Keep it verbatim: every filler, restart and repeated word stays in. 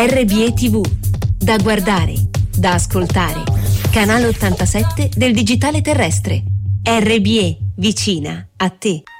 R B E T V, da guardare, da ascoltare. Canale ottantasette del digitale terrestre. R B E, vicina a te.